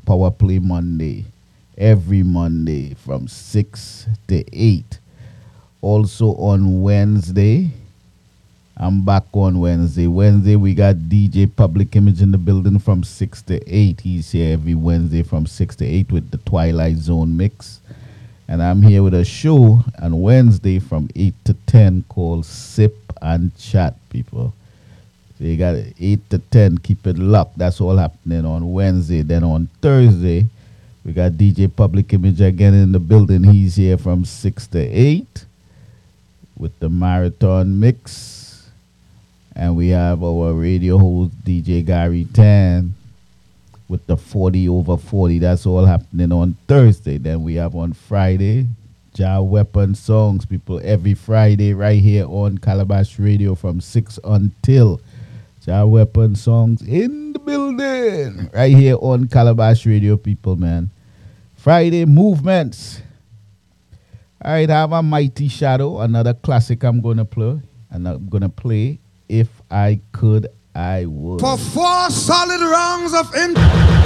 Power Play Monday. Every Monday from 6 to 8. Also on Wednesday, I'm back on Wednesday. Wednesday, we got DJ Public Image in the building from 6 to 8. He's here every Wednesday from 6 to 8 with the Twilight Zone mix. And I'm here with a show on Wednesday from 8 to 10 called Sip and Chat, people. So you got 8 to 10, keep it locked. That's all happening on Wednesday. Then on Thursday, we got DJ Public Image again in the building. He's here from 6 to 8 with the Marathon Mix. And we have our radio host, DJ Gary Tan, with the 40 over 40. That's all happening on Thursday. Then we have on Friday, Jah Weapon Songs, people, every Friday right here on Calabash Radio from 6 until Jah Weapon Songs in the building. Right here on Calabash Radio, people, man. Friday Movements. All right, I have a Mighty Shadow, another classic I'm going to play. And I'm going to play If I Could, I Would. For 4 solid rounds of